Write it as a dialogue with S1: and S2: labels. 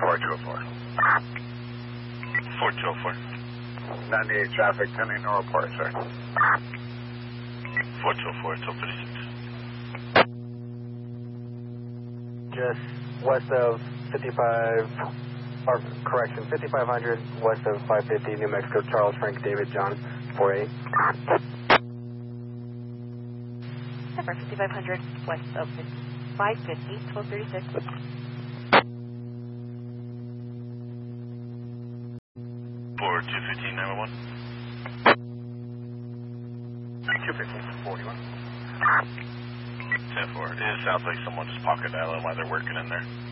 S1: 4204.
S2: 4204.
S1: 98 traffic, pending no report, sir.
S2: 4204, it's 36.
S3: Just west of 55, or correction, 5500, west of 550, New Mexico, Charles, Frank, David, John, 48.
S4: 5500, west of 550, 1236.
S2: 215, 911.
S1: 215, 41.
S2: 10-4. It sounds like someone just pocket dialing while they're working in there.